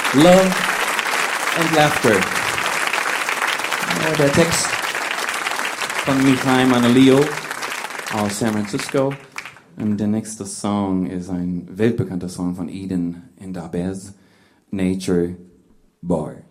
Love and Laughter. Der Text von Michal Manalio aus San Francisco. Und der nächste Song ist ein weltbekannter Song von Eden and Abez, Nature Bar.